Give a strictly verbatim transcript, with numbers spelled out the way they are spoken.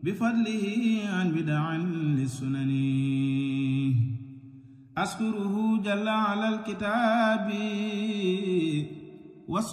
بفضله عن بدع للسنن أشكره جل على الكتاب